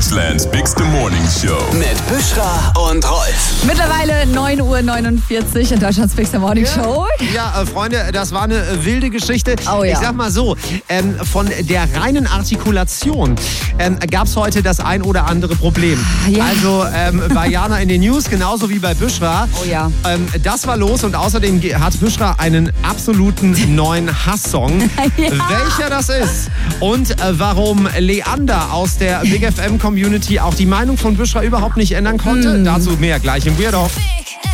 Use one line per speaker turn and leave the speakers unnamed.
Deutschlands bigste Morning Show.
Mit Büschra und Rolf.
Mittlerweile 9:49 Uhr in Deutschlands Bigste Morning Show.
Ja, Freunde, das war eine wilde Geschichte.
Oh ja.
Ich sag mal so, von der reinen Artikulation gab es heute das ein oder andere Problem.
Ja.
Also bei Jana in den News, genauso wie bei Büschra.
Oh ja.
Das war los und außerdem hat Büschra einen absoluten neuen Hasssong.
Ja.
Welcher das ist und warum Leander aus der Big FM Community auch die Meinung von Büschra überhaupt nicht ändern konnte. Dazu mehr gleich im Weird Off.